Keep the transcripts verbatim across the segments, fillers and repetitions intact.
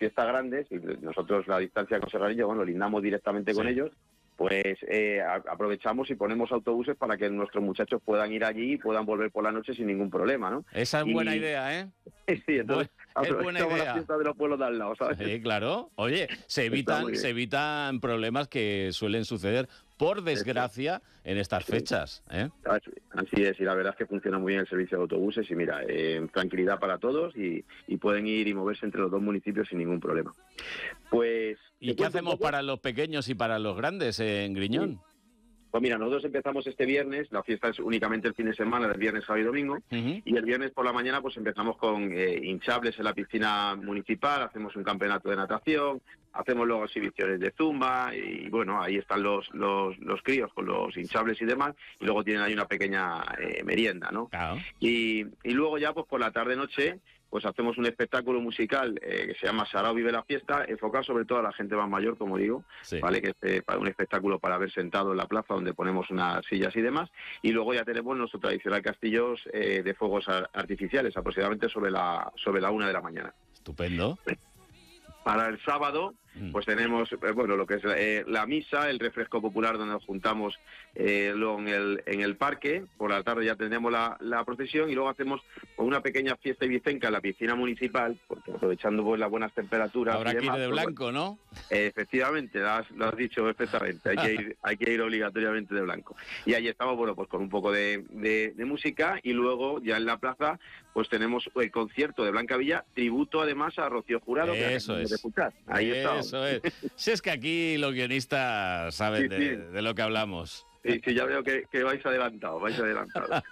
fiestas grandes, y nosotros la distancia con Serranillo, bueno, lindamos directamente con sí. ellos, pues eh, a, aprovechamos y ponemos autobuses para que nuestros muchachos puedan ir allí y puedan volver por la noche sin ningún problema, ¿no? Esa es y... buena idea, ¿eh? Sí, entonces Bu- es buena idea. la fiesta de los pueblos de al lado, ¿sabes? Sí, claro. Oye, se evitan, se evitan problemas que suelen suceder, por desgracia, en estas fechas, ¿eh? Así es, y la verdad es que funciona muy bien el servicio de autobuses y mira, eh, tranquilidad para todos y, y pueden ir y moverse entre los dos municipios sin ningún problema. Pues... ¿Y qué hacemos para los pequeños y para los grandes en Griñón? Sí. Pues mira, nosotros empezamos este viernes, la fiesta es únicamente el fin de semana, del viernes, sábado y domingo, uh-huh. y el viernes por la mañana pues empezamos con eh, hinchables en la piscina municipal, hacemos un campeonato de natación, hacemos luego exhibiciones de zumba, y bueno, ahí están los los, los críos con los hinchables y demás, y luego tienen ahí una pequeña eh, merienda, ¿no? Claro. Y, y luego ya pues por la tarde-noche pues hacemos un espectáculo musical eh, que se llama Sarao Vive la Fiesta, enfocado sobre todo a la gente más mayor, como digo, sí. ¿vale? Que es eh, para un espectáculo para ver sentado en la plaza, donde ponemos unas sillas y demás, y luego ya tenemos nuestro tradicional castillos eh, de fuegos artificiales, aproximadamente sobre la sobre la una de la mañana. Estupendo. Para el sábado, pues tenemos, eh, bueno, lo que es eh, la misa, el refresco popular donde nos juntamos eh, luego en el, en el parque. Por la tarde ya tendremos la, la procesión y luego hacemos una pequeña fiesta ibicenca en la piscina municipal, porque aprovechando pues las buenas temperaturas. Habrá y demás, que ir de pues, blanco, ¿no? Eh, efectivamente, lo has, lo has dicho perfectamente, hay que, ir, hay que ir obligatoriamente de blanco. Y ahí estamos, bueno, pues con un poco de, de, de música y luego ya en la plaza pues tenemos el concierto de Blanca Villa, tributo además a Rocío Jurado. Eso que es. De escuchar. Ahí está. Eso es. Si es que aquí los guionistas saben sí, de, sí. de lo que hablamos. Sí, sí, ya veo que, que vais adelantados, vais adelantados.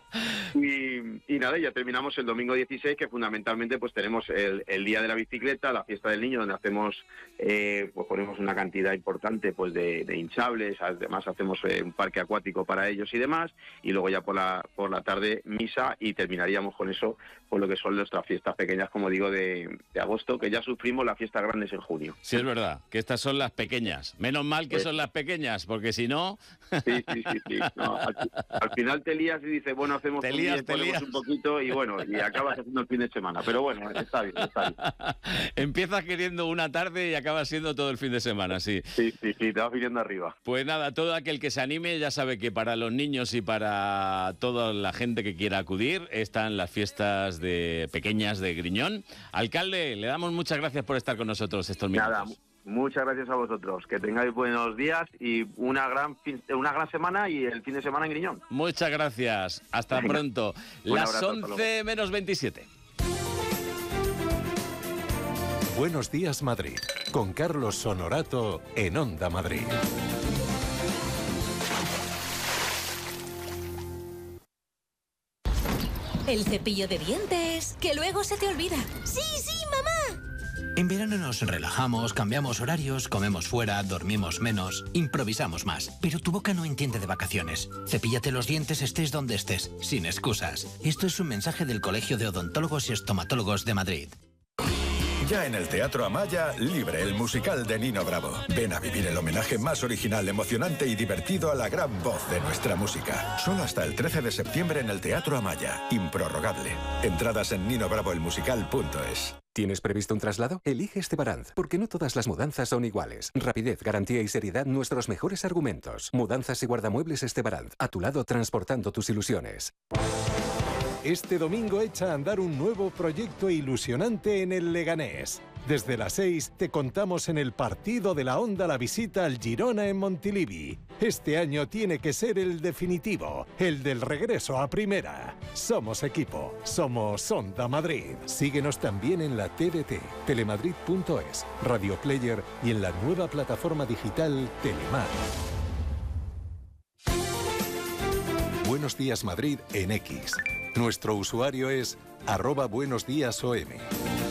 y, y nada, ya terminamos el domingo dieciséis, que fundamentalmente pues tenemos el, el Día de la Bicicleta, la Fiesta del Niño, donde hacemos, eh, pues ponemos una cantidad importante pues de, de hinchables, además hacemos eh, un parque acuático para ellos y demás, y luego ya por la, por la tarde misa, y terminaríamos con eso, con lo que son nuestras fiestas pequeñas, como digo, de, de agosto, que ya sufrimos las fiestas grandes en junio. Sí, es verdad, que estas son las pequeñas. Menos mal que pues, son las pequeñas, porque si no... Sí, sí, sí, sí. No, al, al final te lías y dices, bueno, hacemos te un lías, día, te ponemos lías. un poquito y bueno, y acabas haciendo el fin de semana. Pero bueno, está bien, está bien. Empiezas queriendo una tarde y acabas siendo todo el fin de semana, sí. Sí, sí, sí, te vas viniendo arriba. Pues nada, todo aquel que se anime ya sabe que para los niños y para toda la gente que quiera acudir están las fiestas de pequeñas de Griñón. Alcalde, le damos muchas gracias por estar con nosotros estos minutos. Nada, muchas gracias a vosotros. Que tengáis buenos días y una gran fin, una gran semana y el fin de semana en Griñón. Muchas gracias. Hasta Venga. pronto. Las once menos veintisiete. Buenos días, Madrid. Con Carlos Honorato en Onda Madrid. El cepillo de dientes, que luego se te olvida. ¡Sí, sí, mamá! En verano nos relajamos, cambiamos horarios, comemos fuera, dormimos menos, improvisamos más. Pero tu boca no entiende de vacaciones. Cepíllate los dientes estés donde estés, sin excusas. Esto es un mensaje del Colegio de Odontólogos y Estomatólogos de Madrid. Ya en el Teatro Amaya, Libre, el musical de Nino Bravo. Ven a vivir el homenaje más original, emocionante y divertido a la gran voz de nuestra música. Solo hasta el trece de septiembre en el Teatro Amaya. Improrrogable. Entradas en nino bravo el musical punto es. ¿Tienes previsto un traslado? Elige Estebaranz, porque no todas las mudanzas son iguales. Rapidez, garantía y seriedad, nuestros mejores argumentos. Mudanzas y guardamuebles Estebaranz. A tu lado, transportando tus ilusiones. Este domingo echa a andar un nuevo proyecto ilusionante en el Leganés. Desde las seis te contamos en el partido de la Onda la visita al Girona en Montilivi. Este año tiene que ser el definitivo, el del regreso a primera. Somos equipo, somos Onda Madrid. Síguenos también en la T D T, telemadrid punto es, Radio Player y en la nueva plataforma digital Telemar. Buenos días Madrid en X. Nuestro usuario es arroba buenos días O M.